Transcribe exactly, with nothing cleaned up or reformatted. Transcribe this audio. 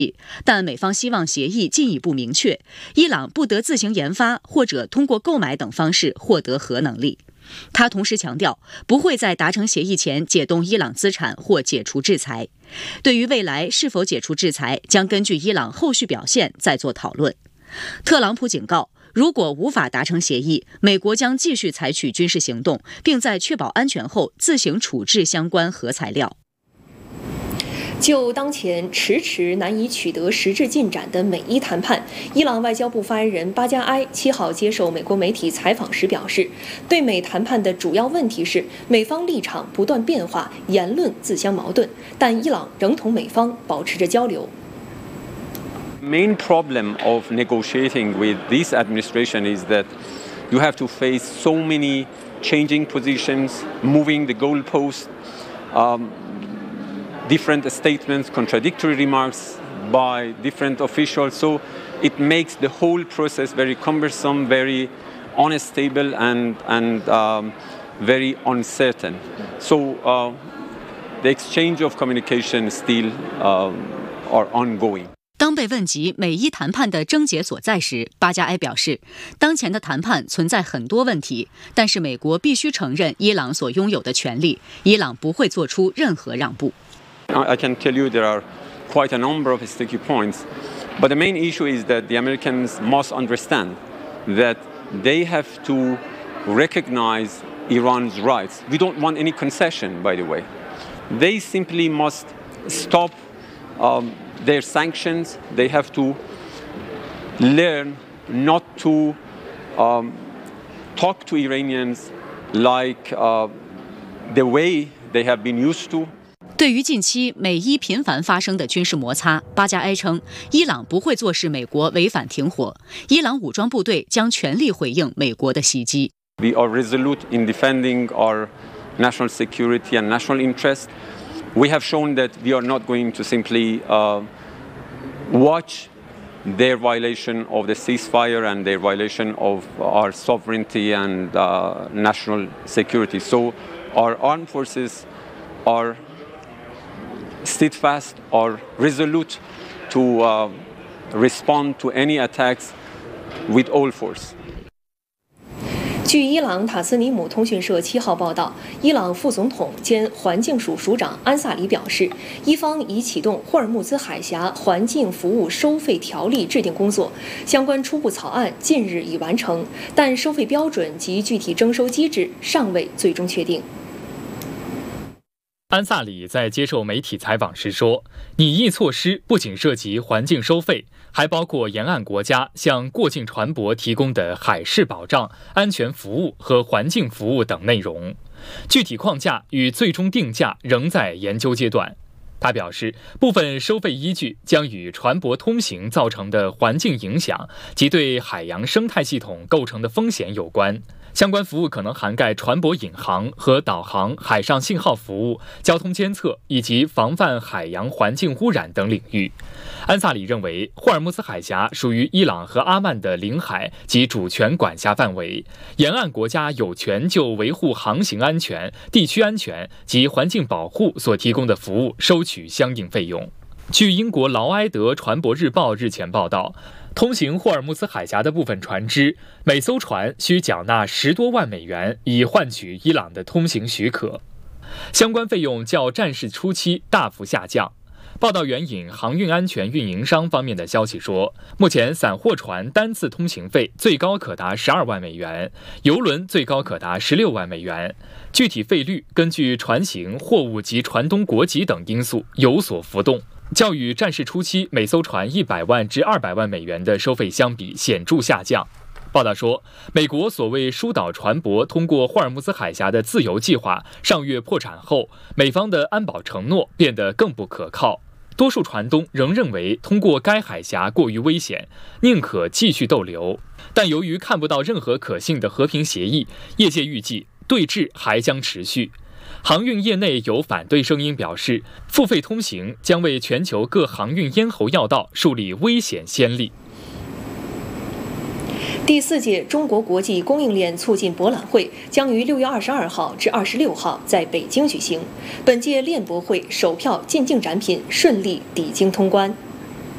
但美方希望协议进一步明确，伊朗不得自行研发或者通过购买等方式获得核能力。他同时强调，不会在达成协议前解冻伊朗资产或解除制裁。对于未来是否解除制裁，将根据伊朗后续表现再做讨论。特朗普警告，如果无法达成协议，美国将继续采取军事行动，并在确保安全后自行处置相关核材料。 就当前迟迟难以取得实质进展的美伊谈判，伊朗外交部发言人巴加埃七号接受美国媒体采访时表示，对美谈判的主要问题是美方立场不断变化，言论自相矛盾，但伊朗仍同美方保持着交流。 Main problem of negotiating with this administration is that you have to face so many changing positions, moving the goalposts, um, different statements, contradictory remarks by different officials. So it makes the whole process very cumbersome, very unstable, and, and um, very uncertain. So uh, the exchange of communication still um, are ongoing. 当被问及美伊谈判的症结所在时，巴加埃表示，当前的谈判存在很多问题，但是美国必须承认伊朗所拥有的权利，伊朗不会做出任何让步。 I can tell you there are quite a number of sticky points, but the main issue is that the Americans must understand that they have to recognize Iran's rights. We don't want any concession, by the way. They simply must stop um, their sanctions. They have to learn not to um, talk to Iranians like uh, the way they have been used to. 对于近期美伊频繁发生的军事摩擦，巴加埃称，伊朗不会坐视美国违反停火，伊朗武装部队将全力回应美国的袭击。 We are resolute in defending our national security and national interest. We have shown that we are not going to simply uh, watch their violation of the ceasefire and their violation of our sovereignty and uh, national security. So our armed forces are steadfast or resolute to uh, respond to any attacks with all force. 据伊朗塔斯尼姆通讯社七号报道，伊朗副总统兼环境署署长安萨里表示，伊方已启动霍尔木兹海峡环境服务收费条例制定工作，相关初步草案近日已完成，但收费标准及具体征收机制尚未最终确定。 安萨里在接受媒体采访时说，拟议措施不仅涉及环境收费，还包括沿岸国家向过境船舶提供的海事保障、安全服务和环境服务等内容。具体框架与最终定价仍在研究阶段。他表示，部分收费依据将与船舶通行造成的环境影响及对海洋生态系统构成的风险有关。相关服务可能涵盖船舶引航和导航、海上信号服务、交通监测以及防范海洋环境污染等领域。安萨里认为，霍尔木兹海峡属于伊朗和阿曼的领海及主权管辖范围，沿岸国家有权就维护航行安全、地区安全及环境保护所提供的服务收取相应费用。据英国劳埃德船舶日报日前报道，通行霍尔木兹海峡的部分船只，每艘船需缴纳十多万美元，以换取伊朗的通行许可。相关费用较战事初期大幅下降。报道援引航运安全运营商方面的消息说，目前散货船单次通行费最高可达十二万美元，邮轮最高可达十六万美元。具体费率根据船型、货物及船东国籍等因素有所浮动。较与战事初期每艘船一百万至二百万美元的收费相比显著下降。报道说，美国所谓疏导船舶通过霍尔木兹海峡的自由计划上月破产后，美方的安保承诺变得更不可靠。多数船东仍认为通过该海峡过于危险，宁可继续逗留。但由于看不到任何可信的和平协议，业界预计对峙还将持续。航运业内有反对声音表示，付费通行将为全球各航运咽喉要道树立危险先例。 第四届中国国际供应链促进博览会将于六月二十二号至二十六号在北京举行。本届链博会首票进境展品顺利抵京通关。